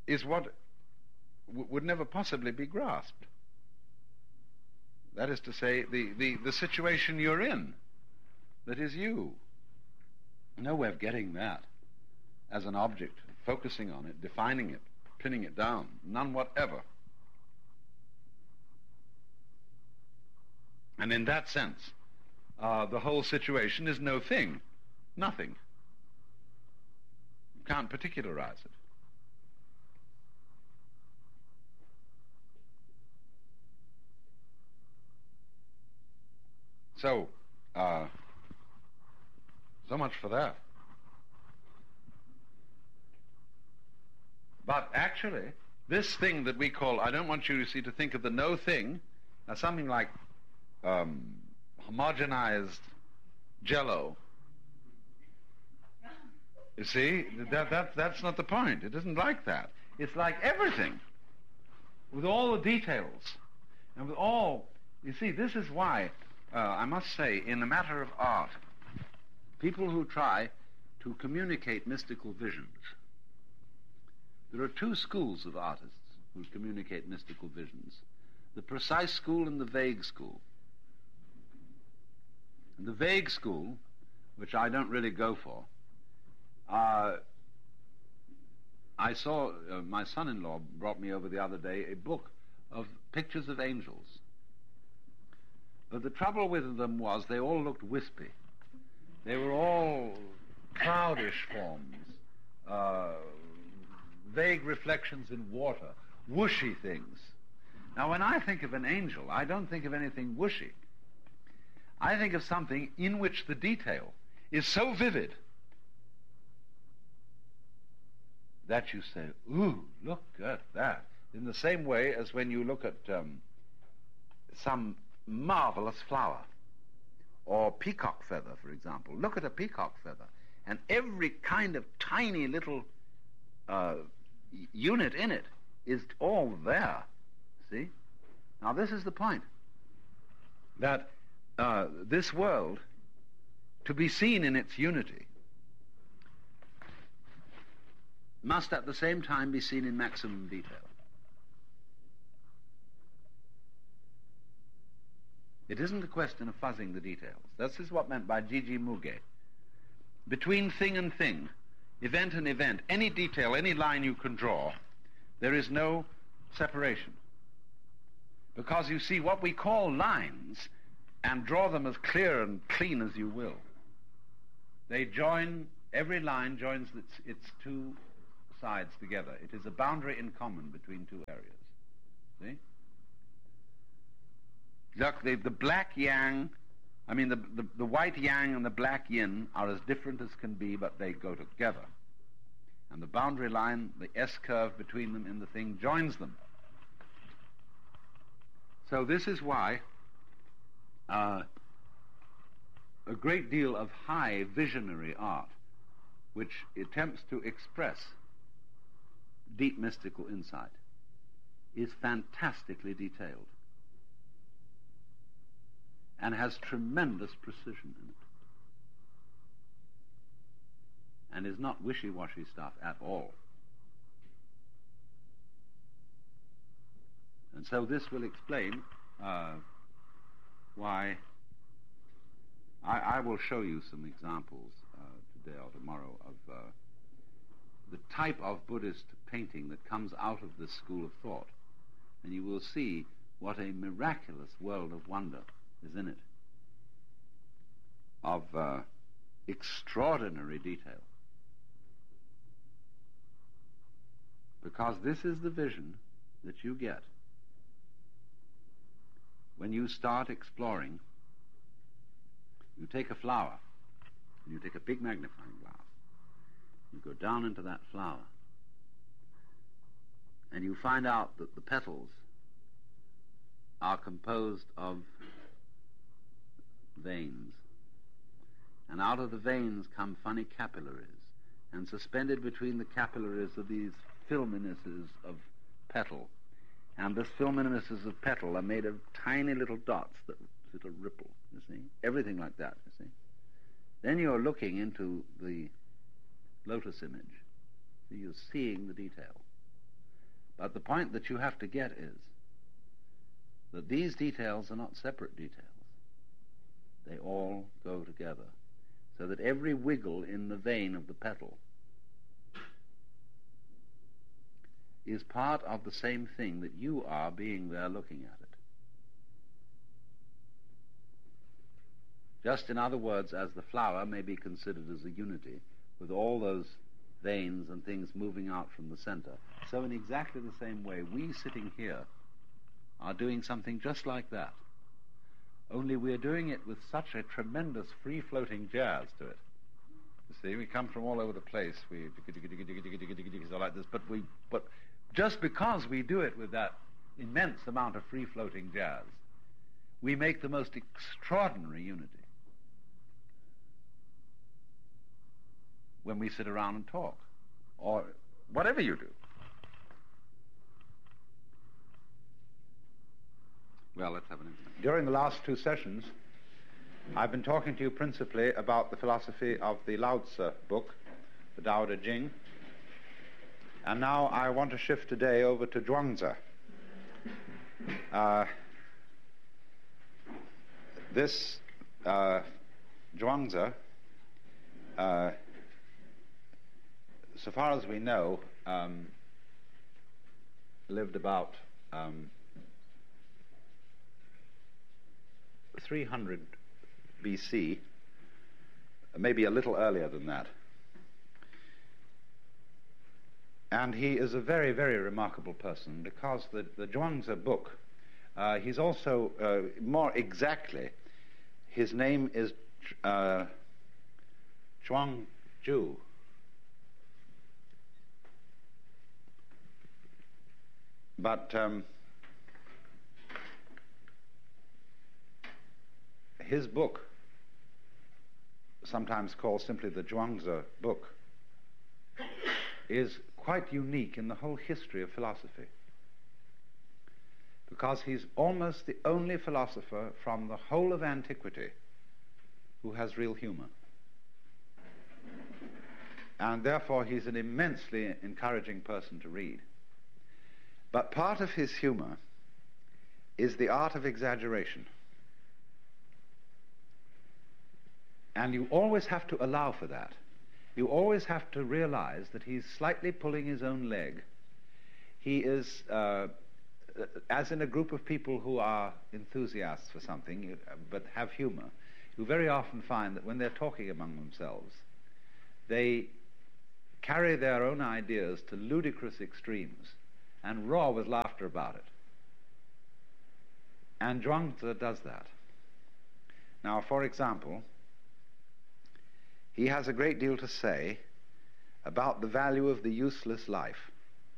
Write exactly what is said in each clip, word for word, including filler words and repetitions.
is what w- would never possibly be grasped. That is to say, the, the, the situation you're in, that is you. No way of getting that as an object, focusing on it, defining it, pinning it down, none whatever. And in that sense, uh, the whole situation is no thing, nothing. You can't particularize it. So, uh, so much for that. But actually, this thing that we call, I don't want you to see to think of the no thing as something like um, homogenized jello. You see, that, that, that's not the point. It isn't like that. It's like everything, with all the details, and with all, you see, this is why, uh, I must say, in the matter of art, people who try to communicate mystical visions, there are two schools of artists who communicate mystical visions, the precise school and the vague school. And the vague school, which I don't really go for, uh, I saw, uh, my son-in-law brought me over the other day a book of pictures of angels. But the trouble with them was they all looked wispy. They were all cloudish forms, uh, vague reflections in water, whooshy things. Now, when I think of an angel, I don't think of anything whooshy. I think of something in which the detail is so vivid that you say, ooh, look at that. In the same way as when you look at um, some marvelous flower, or peacock feather, for example. Look at a peacock feather, and every kind of tiny little uh, unit in it is all there. See? Now this is the point, that uh, this world, to be seen in its unity, must at the same time be seen in maximum detail. It isn't a question of fuzzing the details. This is what meant by Gigi Muge. Between thing and thing, event and event, any detail, any line you can draw, there is no separation. Because you see, what we call lines, and draw them as clear and clean as you will, they join, every line joins its, its two sides together. It is a boundary in common between two areas. See? Look, the, the black yang, I mean the, the, the white yang and the black yin are as different as can be, but they go together. And the boundary line, the S-curve between them in the thing, joins them. So this is why uh, a great deal of high visionary art, which attempts to express deep mystical insight, is fantastically detailed and has tremendous precision in it, and is not wishy-washy stuff at all. And so this will explain uh, why I, I will show you some examples uh, today or tomorrow of uh, the type of Buddhist painting that comes out of this school of thought, and you will see what a miraculous world of wonder is in it, of uh, extraordinary detail. Because this is the vision that you get when you start exploring. You take a flower, and you take a big magnifying glass, you go down into that flower, and you find out that the petals are composed of veins, and out of the veins come funny capillaries, and suspended between the capillaries are these filminesces of petal, and this filminesces of petal are made of tiny little dots that little ripple, you see, everything like that, you see. Then you're looking into the lotus image, so you're seeing the detail. But the point that you have to get is that these details are not separate details. They all go together, so that every wiggle in the vein of the petal is part of the same thing that you are being there looking at it. Just in other words, as the flower may be considered as a unity, with all those veins and things moving out from the center, so in exactly the same way, we sitting here are doing something just like that. Only we're doing it with such a tremendous free-floating jazz to it. You see, we come from all over the place. We so like this, but we, but just because we do it with that immense amount of free-floating jazz, we make the most extraordinary unity when we sit around and talk, or whatever you do. Well, let's have an instance. During the last two sessions, I've been talking to you principally about the philosophy of the Lao Tzu book, the Tao Te Ching, and now I want to shift today over to Zhuangzi. Uh, this uh, Zhuangzi, uh, so far as we know, um, lived about um, three hundred B C, maybe a little earlier than that. And he is a very, very remarkable person because the, the Zhuangzi book, uh, he's also, uh, more exactly, his name is uh, Zhuangzhu. But um, his book, sometimes called simply the Zhuangzi book, is quite unique in the whole history of philosophy, because he's almost the only philosopher from the whole of antiquity who has real humor. And therefore he's an immensely encouraging person to read. But part of his humor is the art of exaggeration. And you always have to allow for that. You always have to realize that he's slightly pulling his own leg. He is, uh, as in a group of people who are enthusiasts for something, but have humor, you very often find that when they're talking among themselves, they carry their own ideas to ludicrous extremes and roar with laughter about it. And Zhuangzi does that. Now, for example, he has a great deal to say about the value of the useless life.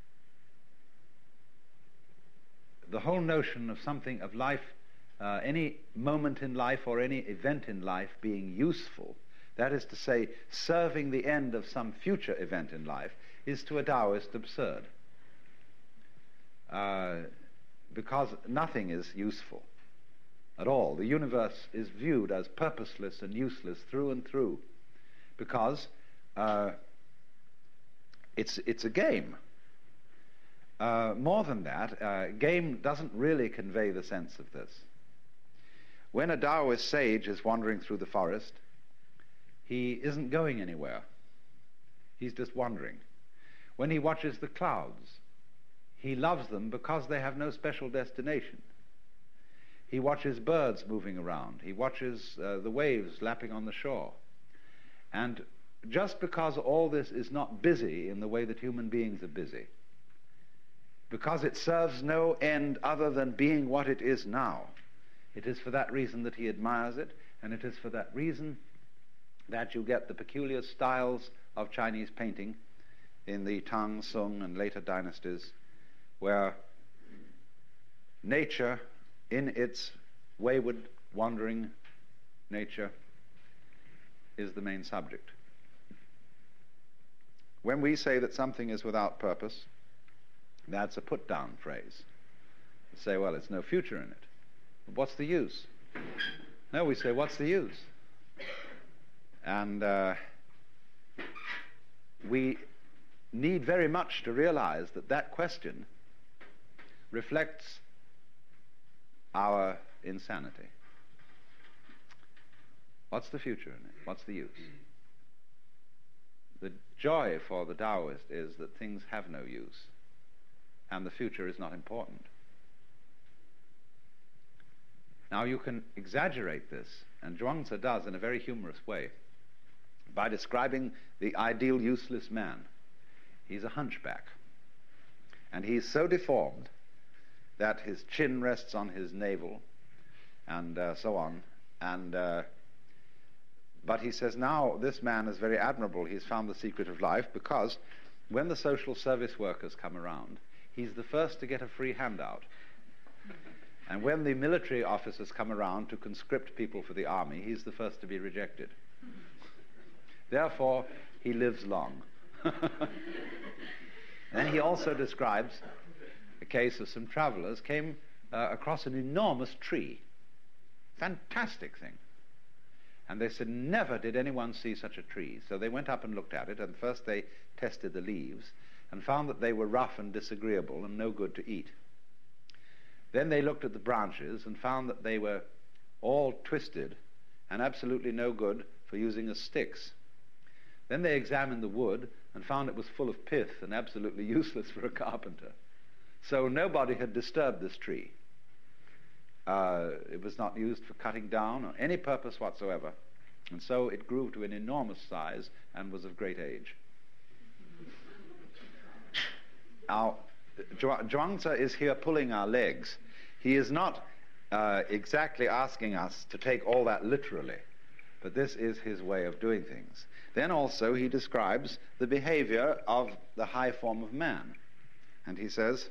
The whole notion of something, of life, uh, any moment in life or any event in life being useful, that is to say, serving the end of some future event in life, is to a Taoist absurd. Uh, because nothing is useful at all. The universe is viewed as purposeless and useless through and through, because uh, it's, it's a game. Uh, more than that, uh, game doesn't really convey the sense of this. When a Taoist sage is wandering through the forest, he isn't going anywhere. He's just wandering. When he watches the clouds, he loves them because they have no special destination. He watches birds moving around. He watches uh, the waves lapping on the shore. And just because all this is not busy in the way that human beings are busy, because it serves no end other than being what it is now, it is for that reason that he admires it, and it is for that reason that you get the peculiar styles of Chinese painting in the Tang, Sung, and later dynasties, where nature, in its wayward, wandering nature, is the main subject. When we say that something is without purpose, that's a put-down phrase. We say, well, it's no future in it. But what's the use? No, we say, what's the use? And uh, we need very much to realize that that question reflects our insanity. What's the future in it? What's the use? The joy for the Taoist is that things have no use, and the future is not important. Now you can exaggerate this, and Zhuangzi does in a very humorous way, by describing the ideal useless man. He's a hunchback, and he's so deformed that his chin rests on his navel, and uh, so on, and uh, but he says now this man is very admirable. He's found the secret of life, because when the social service workers come around, he's the first to get a free handout. And when the military officers come around to conscript people for the army, he's the first to be rejected. Therefore, he lives long. Then he also describes a case of some travelers came uh, across an enormous tree. Fantastic thing. And they said, never did anyone see such a tree. So they went up and looked at it, and first they tested the leaves and found that they were rough and disagreeable and no good to eat. Then they looked at the branches and found that they were all twisted and absolutely no good for using as sticks. Then they examined the wood and found it was full of pith and absolutely useless for a carpenter. So nobody had disturbed this tree. Uh, it was not used for cutting down or any purpose whatsoever. And so it grew to an enormous size and was of great age. Now, Zhuangzi is here pulling our legs. He is not uh, exactly asking us to take all that literally, but this is his way of doing things. Then also he describes the behavior of the high form of man. And he says,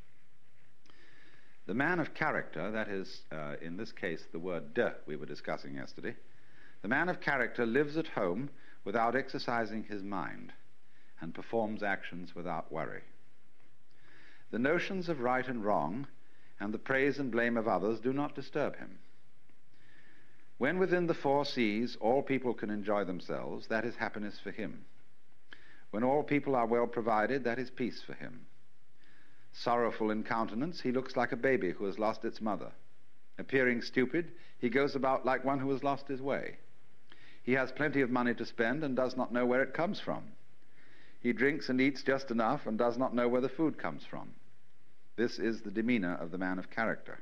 the man of character, that is, uh, in this case, the word de we were discussing yesterday, the man of character lives at home without exercising his mind and performs actions without worry. The notions of right and wrong and the praise and blame of others do not disturb him. When within the four seas all people can enjoy themselves, that is happiness for him. When all people are well provided, that is peace for him. Sorrowful in countenance, he looks like a baby who has lost its mother. Appearing stupid, he goes about like one who has lost his way. He has plenty of money to spend and does not know where it comes from. He drinks and eats just enough and does not know where the food comes from. This is the demeanor of the man of character.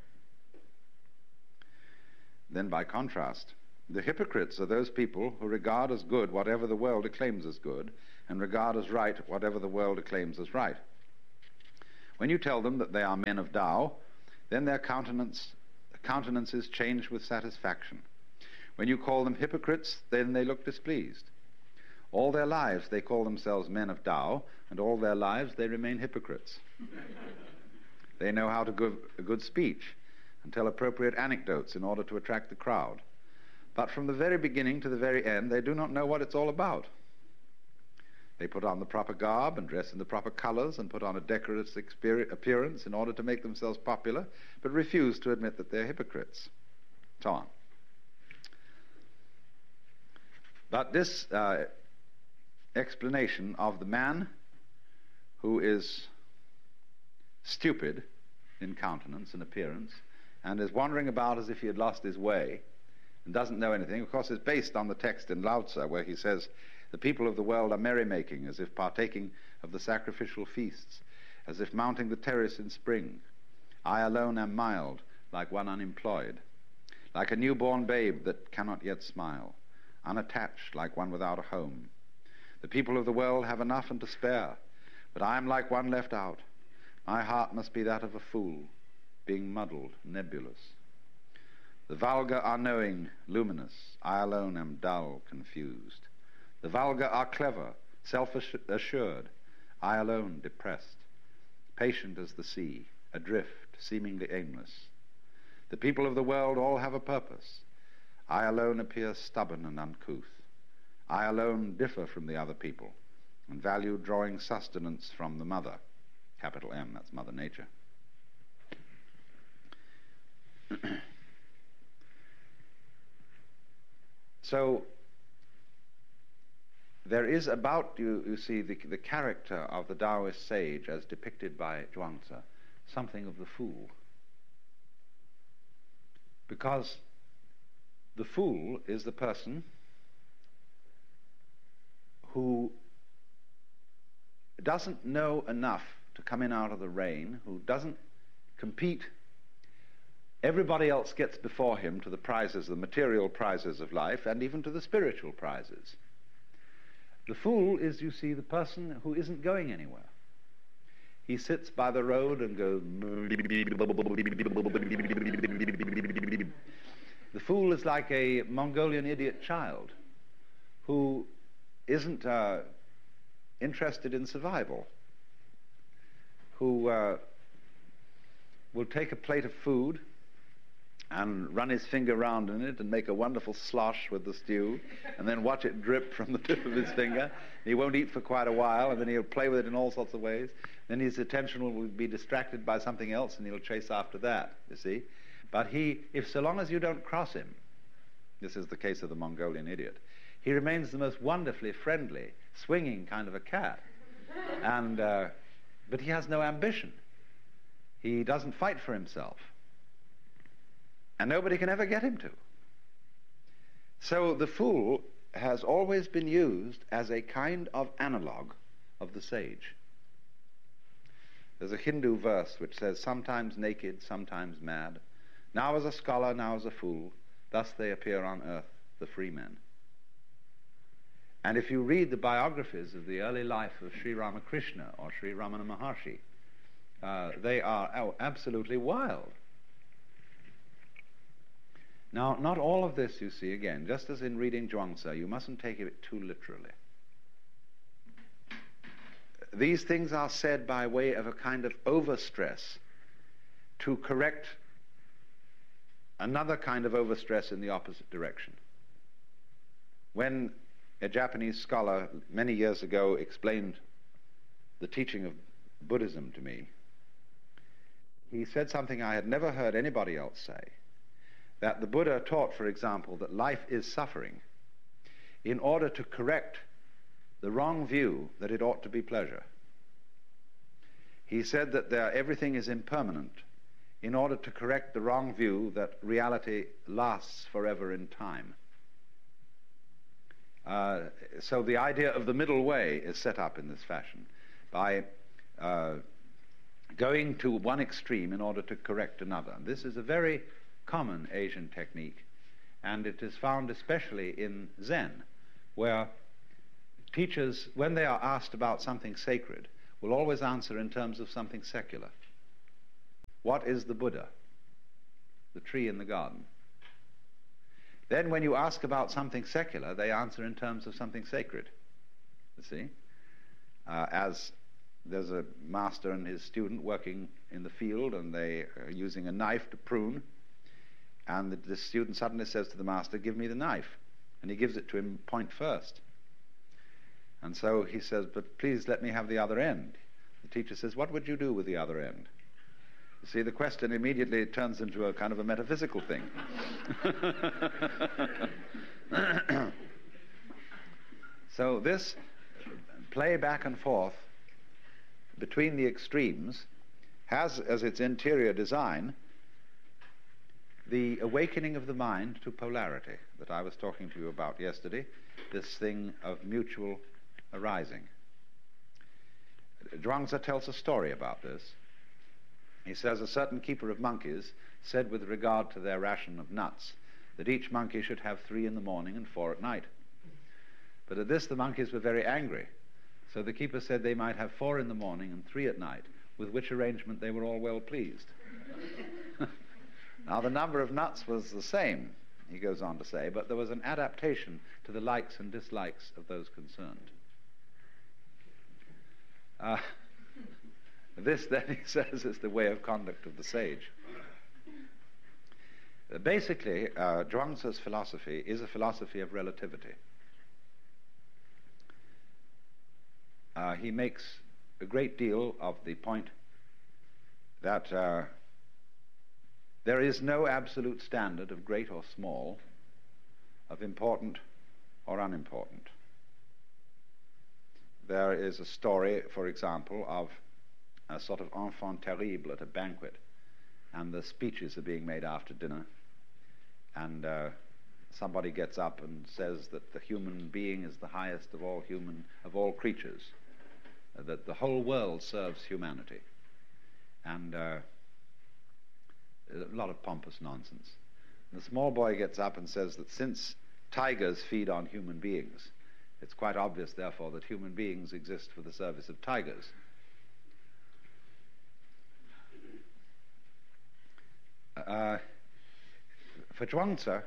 Then, by contrast, the hypocrites are those people who regard as good whatever the world acclaims as good, and regard as right whatever the world acclaims as right. When you tell them that they are men of Tao, then their countenance, countenances change with satisfaction. When you call them hypocrites, then they look displeased. All their lives they call themselves men of Tao, and all their lives they remain hypocrites. They know how to give a good speech and tell appropriate anecdotes in order to attract the crowd. But from the very beginning to the very end, they do not know what it's all about. They put on the proper garb and dress in the proper colors and put on a decorous appearance in order to make themselves popular, but refuse to admit that they're hypocrites. So on. But this uh, explanation of the man who is stupid in countenance and appearance and is wandering about as if he had lost his way and doesn't know anything, of course, is based on the text in Lao Tzu where he says, the people of the world are merrymaking as if partaking of the sacrificial feasts, as if mounting the terrace in spring. I alone am mild, like one unemployed, like a newborn babe that cannot yet smile, unattached like one without a home. The people of the world have enough and to spare, but I am like one left out. My heart must be that of a fool, being muddled, nebulous. The vulgar are knowing, luminous. I alone am dull, confused. The vulgar are clever, self-assured. I alone depressed, patient as the sea, adrift, seemingly aimless. The people of the world all have a purpose. I alone appear stubborn and uncouth. I alone differ from the other people and value drawing sustenance from the mother. Capital M, that's Mother Nature. So there is about, you, you see, the, the character of the Taoist sage as depicted by Zhuangzi, something of the fool. Because the fool is the person who doesn't know enough to come in out of the rain, who doesn't compete. Everybody else gets before him to the prizes, the material prizes of life, and even to the spiritual prizes. The fool is, you see, the person who isn't going anywhere. He sits by the road and goes... The fool is like a Mongolian idiot child who isn't uh, interested in survival, who uh, will take a plate of food and run his finger round in it and make a wonderful slosh with the stew, and then watch it drip from the tip of his finger. He won't eat for quite a while, and then he'll play with it in all sorts of ways. Then his attention will be distracted by something else, and he'll chase after that, you see. But he, if so long as you don't cross him, this is the case of the Mongolian idiot, he remains the most wonderfully friendly, swinging kind of a cat. And, uh, but he has no ambition. He doesn't fight for himself. And nobody can ever get him to. So the fool has always been used as a kind of analog of the sage. There's a Hindu verse which says, sometimes naked, sometimes mad, now as a scholar, now as a fool, thus they appear on earth, the free men. And if you read the biographies of the early life of Sri Ramakrishna or Sri Ramana Maharshi, uh, they are oh, absolutely wild. Now, not all of this, you see, again, just as in reading Zhuangzi, you mustn't take it too literally. These things are said by way of a kind of overstress to correct another kind of overstress in the opposite direction. When a Japanese scholar many years ago explained the teaching of Buddhism to me, he said something I had never heard anybody else say, that the Buddha taught, for example, that life is suffering in order to correct the wrong view that it ought to be pleasure. He said that there, everything is impermanent in order to correct the wrong view that reality lasts forever in time. Uh, so the idea of the middle way is set up in this fashion by uh, going to one extreme in order to correct another. This is a very common Asian technique, and it is found especially in Zen, where teachers, when they are asked about something sacred, will always answer in terms of something secular. What is the Buddha? The tree in the garden. Then when you ask about something secular, they answer in terms of something sacred. You see? Uh, as there's a master and his student working in the field, and they are using a knife to prune, and the, the student suddenly says to the master, give me the knife. And he gives it to him point first. And so he says, but please let me have the other end. The teacher says, what would you do with the other end? You see, the question immediately turns into a kind of a metaphysical thing. So this play back and forth between the extremes has as its interior design the awakening of the mind to polarity that I was talking to you about yesterday, this thing of mutual arising. Zhuangzi tells a story about this. He says a certain keeper of monkeys said with regard to their ration of nuts that each monkey should have three in the morning and four at night. But at this the monkeys were very angry, so the keeper said they might have four in the morning and three at night, with which arrangement they were all well pleased. Now the number of nuts was the same, he goes on to say, but there was an adaptation to the likes and dislikes of those concerned. Uh, this then, he says, is the way of conduct of the sage. Uh, basically, uh, Zhuangzi's philosophy is a philosophy of relativity. Uh, he makes a great deal of the point that uh, there is no absolute standard of great or small, of important or unimportant. There is a story, for example, of a sort of enfant terrible at a banquet, and the speeches are being made after dinner, and uh, somebody gets up and says that the human being is the highest of all human of all creatures, uh, that the whole world serves humanity, and uh, a lot of pompous nonsense. And the small boy gets up and says that since tigers feed on human beings, it's quite obvious, therefore, that human beings exist for the service of tigers. Uh, for Zhuangzi,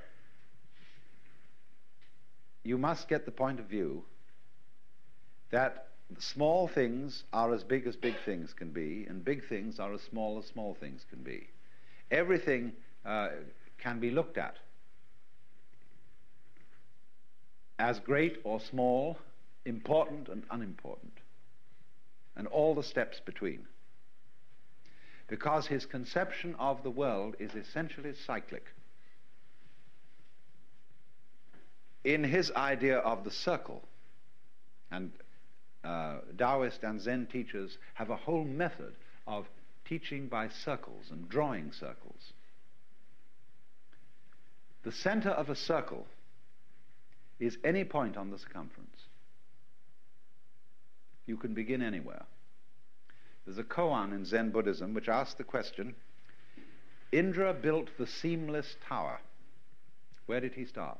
you must get the point of view that small things are as big as big things can be, and big things are as small as small things can be. Everything uh, can be looked at as great or small, important and unimportant, and all the steps between. Because his conception of the world is essentially cyclic. In his idea of the circle, and uh, Taoist and Zen teachers have a whole method of teaching by circles and drawing circles. The center of a circle is any point on the circumference. You can begin anywhere. There's a koan in Zen Buddhism which asks the question, Indra built the seamless tower. Where did he start?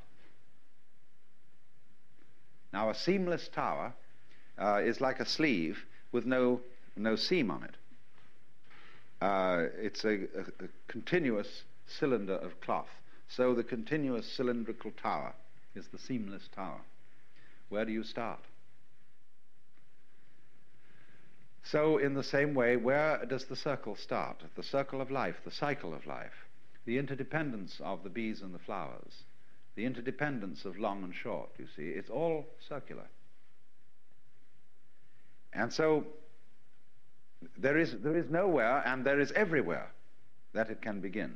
Now, a seamless tower uh, is like a sleeve with no, no seam on it. Uh, it's a, a, a continuous cylinder of cloth. So the continuous cylindrical tower is the seamless tower. Where do you start? So in the same way, where does the circle start? The circle of life, the cycle of life, the interdependence of the bees and the flowers, the interdependence of long and short, you see, it's all circular. And so there is, there is nowhere and there is everywhere that it can begin.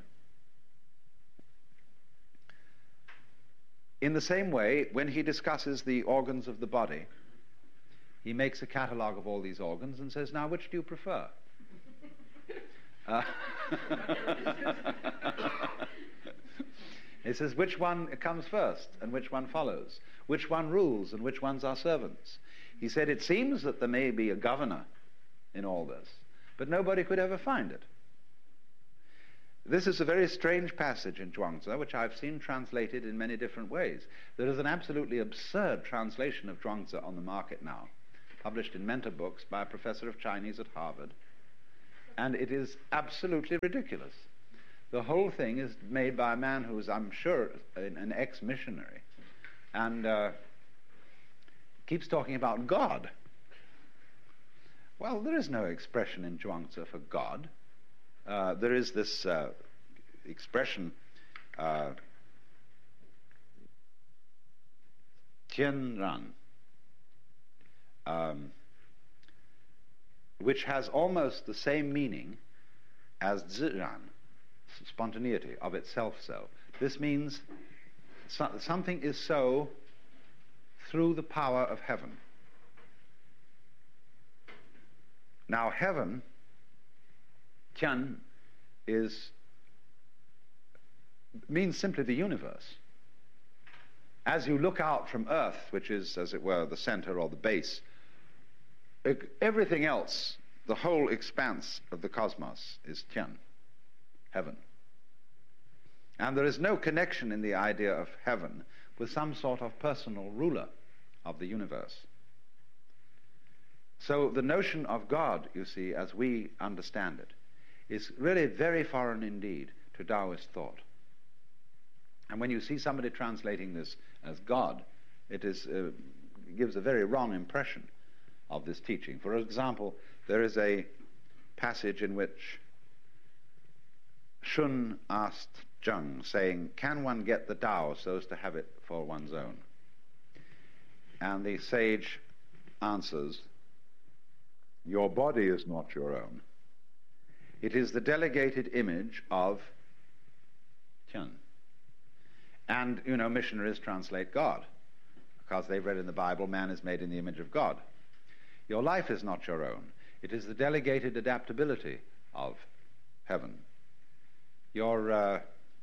In the same way, when he discusses the organs of the body, he makes a catalogue of all these organs and says, now, which do you prefer? uh, he says, which one comes first and which one follows? Which one rules and which ones are servants? He said, it seems that there may be a governor in all this, but nobody could ever find it. This is a very strange passage in Zhuangzi, which I've seen translated in many different ways. There is an absolutely absurd translation of Zhuangzi on the market now, published in Mentor Books by a professor of Chinese at Harvard, and it is absolutely ridiculous. The whole thing is made by a man who is, I'm sure, an, an ex-missionary, and uh, keeps talking about God. Well, there is no expression in Zhuangzi for God. Uh, there is this uh, expression, uh, Tianran, um, which has almost the same meaning as Ziran, spontaneity, of itself so. This means so, something is so through the power of heaven. Now, heaven, Tian, is means simply the universe. As you look out from Earth, which is, as it were, the center or the base, everything else, the whole expanse of the cosmos, is Tian, heaven. And there is no connection in the idea of heaven with some sort of personal ruler of the universe. So the notion of God, you see, as we understand it, is really very foreign indeed to Taoist thought. And when you see somebody translating this as God, it is, uh, gives a very wrong impression of this teaching. For example, there is a passage in which Shun asked Zheng, saying, can one get the Tao so as to have it for one's own? And the sage answers, your body is not your own. It is the delegated image of Tian. And, you know, missionaries translate God, because they've read in the Bible, man is made in the image of God. Your life is not your own. It is the delegated adaptability of heaven. Your, uh,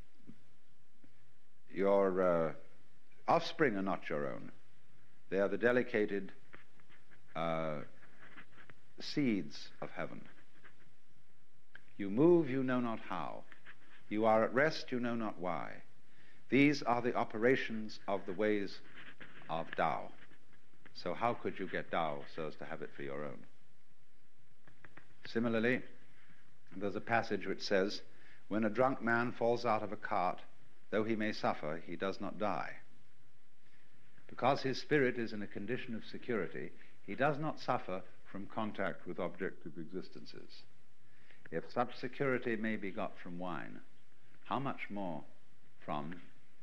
your uh, offspring are not your own. They are the delegated uh, seeds of heaven. You move, you know not how. You are at rest, you know not why. These are the operations of the ways of Tao. So how could you get Tao so as to have it for your own? Similarly, there's a passage which says, when a drunk man falls out of a cart, though he may suffer, he does not die. Because his spirit is in a condition of security, he does not suffer from contact with objective existences. If such security may be got from wine, how much more from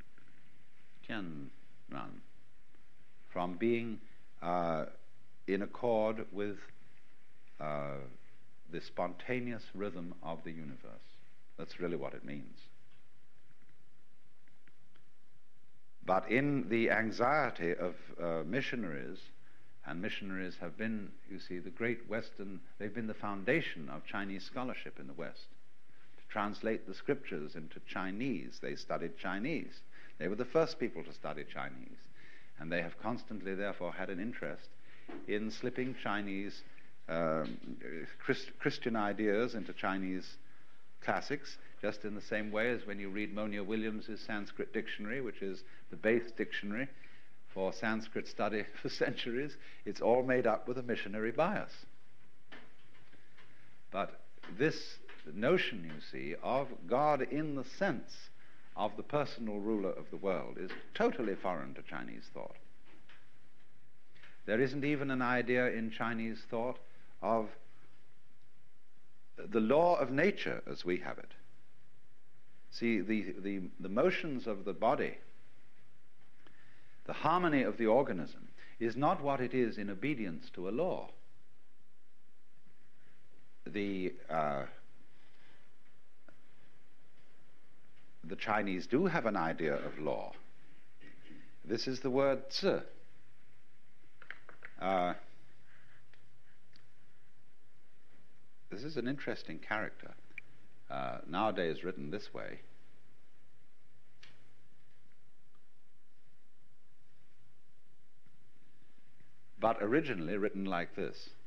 Tianran, from being uh, in accord with uh, the spontaneous rhythm of the universe. That's really what it means. But in the anxiety of uh, missionaries, and missionaries have been, you see, the great Western, they've been the foundation of Chinese scholarship in the West. To translate the scriptures into Chinese, they studied Chinese. They were the first people to study Chinese. And they have constantly, therefore, had an interest in slipping Chinese um, Christ- Christian ideas into Chinese classics, just in the same way as when you read Monia Williams's Sanskrit dictionary, which is the base dictionary for Sanskrit study for centuries. It's all made up with a missionary bias. But this notion, you see, of God in the sense of the personal ruler of the world is totally foreign to Chinese thought. There isn't even an idea in Chinese thought of the law of nature as we have it. See, the, the, the motions of the body, the harmony of the organism, is not what it is in obedience to a law. The, uh, the Chinese do have an idea of law. This is the word zi. Uh, this is an interesting character. Uh, nowadays written this way. But originally written like this.